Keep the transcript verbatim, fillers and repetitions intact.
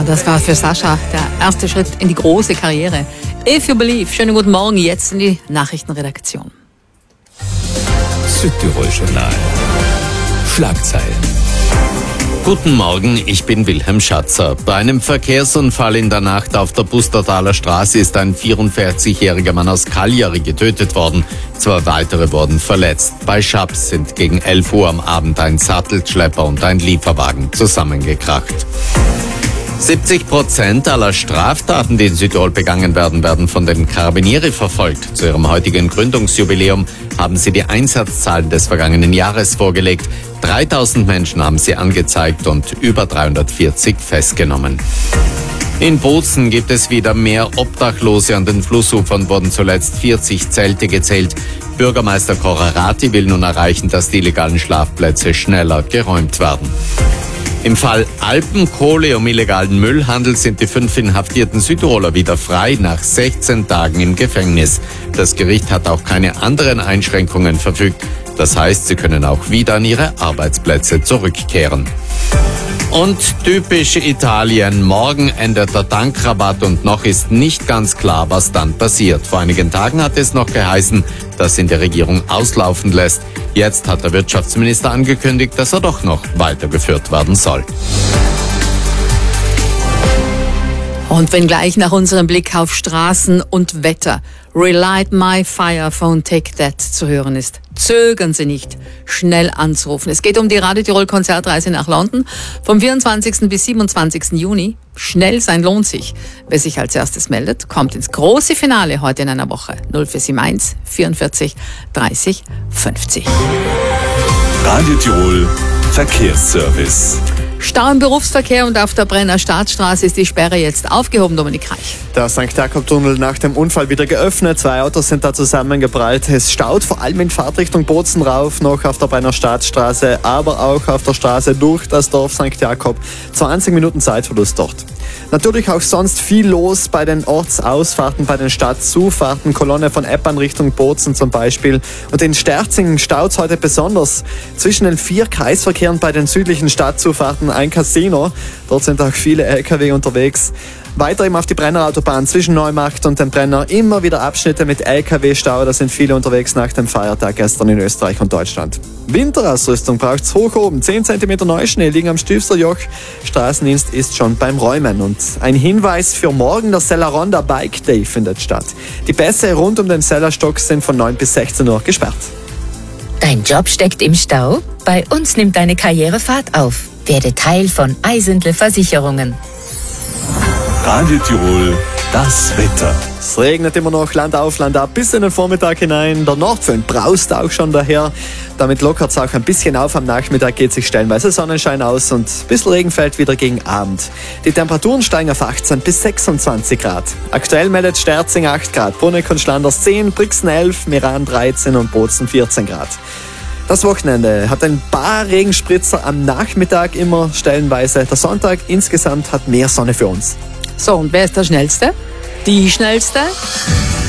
Ja, das war für Sascha der erste Schritt in die große Karriere. If you believe. Schönen guten Morgen, jetzt in die Nachrichtenredaktion. Südtirol Journal. Schlagzeilen. Guten Morgen, ich bin Wilhelm Schatzer. Bei einem Verkehrsunfall in der Nacht auf der Pustertaler Straße ist ein vierundvierzigjähriger Mann aus Cagliari getötet worden. Zwei weitere wurden verletzt. Bei Schaps sind gegen elf Uhr am Abend ein Sattelschlepper und ein Lieferwagen zusammengekracht. siebzig Prozent aller Straftaten, die in Südtirol begangen werden, werden von den Carabinieri verfolgt. Zu ihrem heutigen Gründungsjubiläum haben sie die Einsatzzahlen des vergangenen Jahres vorgelegt. dreitausend Menschen haben sie angezeigt und über dreihundertvierzig festgenommen. In Bozen gibt es wieder mehr Obdachlose. An den Flussufern wurden zuletzt vierzig Zelte gezählt. Bürgermeister Corrarati will nun erreichen, dass die illegalen Schlafplätze schneller geräumt werden. Im Fall Alpenkohle um illegalen Müllhandel sind die fünf inhaftierten Südtiroler wieder frei nach sechzehn Tagen im Gefängnis. Das Gericht hat auch keine anderen Einschränkungen verfügt. Das heißt, sie können auch wieder an ihre Arbeitsplätze zurückkehren. Und typisch Italien, morgen endet der Tankrabatt und noch ist nicht ganz klar, was dann passiert. Vor einigen Tagen hat es noch geheißen, dass ihn die Regierung auslaufen lässt. Jetzt hat der Wirtschaftsminister angekündigt, dass er doch noch weitergeführt werden soll. Und wenn gleich nach unserem Blick auf Straßen und Wetter Relight My Fire Phone Take That zu hören ist, zögern Sie nicht, schnell anzurufen. Es geht um die Radio Tirol Konzertreise nach London vom vierundzwanzigsten bis siebenundzwanzigsten Juni. Schnell sein lohnt sich. Wer sich als erstes meldet, kommt ins große Finale heute in einer Woche. null vier sieben eins vierundvierzig dreißig fünfzig. Radio Tirol Verkehrsservice. Stau im Berufsverkehr und auf der Brenner Staatsstraße ist die Sperre jetzt aufgehoben, Dominik Reich. Der Sankt Jakob-Tunnel nach dem Unfall wieder geöffnet. Zwei Autos sind da zusammengeprallt. Es staut vor allem in Fahrtrichtung Bozen rauf, noch auf der Brenner Staatsstraße, aber auch auf der Straße durch das Dorf Sankt Jakob. zwanzig Minuten Zeitverlust dort. Natürlich auch sonst viel los bei den Ortsausfahrten, bei den Stadtzufahrten. Kolonne von Eppan Richtung Bozen zum Beispiel. Und in Sterzing staut es heute besonders. Zwischen den vier Kreisverkehren bei den südlichen Stadtzufahrten ein Casino. Dort sind auch viele L K W unterwegs. Weiter eben auf die Brennerautobahn zwischen Neumarkt und dem Brenner immer wieder Abschnitte mit L K W-Stau. Da sind viele unterwegs nach dem Feiertag gestern in Österreich und Deutschland. Winterausrüstung braucht es hoch oben. zehn Zentimeter Neuschnee liegen am Stüfserjoch. Straßendienst ist schon beim Räumen. Und ein Hinweis für morgen, der Sellaronda Bike Day findet statt. Die Pässe rund um den Sellerstock sind von neun bis sechzehn Uhr gesperrt. Dein Job steckt im Stau? Bei uns nimmt deine Karriere Fahrt auf. Werde Teil von Eisendle Versicherungen. Radio Tirol, das Wetter. Es regnet immer noch Land auf, Land ab bis in den Vormittag hinein. Der Nordföhn braust auch schon daher. Damit lockert es auch ein bisschen auf. Am Nachmittag geht sich stellenweise Sonnenschein aus und ein bisschen Regen fällt wieder gegen Abend. Die Temperaturen steigen auf achtzehn bis sechsundzwanzig Grad. Aktuell meldet Sterzing acht Grad, Bruneck und Schlanders zehn, Brixen elf, Meran dreizehn und Bozen vierzehn Grad. Das Wochenende hat ein paar Regenspritzer am Nachmittag immer stellenweise. Der Sonntag insgesamt hat mehr Sonne für uns. So, und wer ist der Schnellste? Die Schnellste?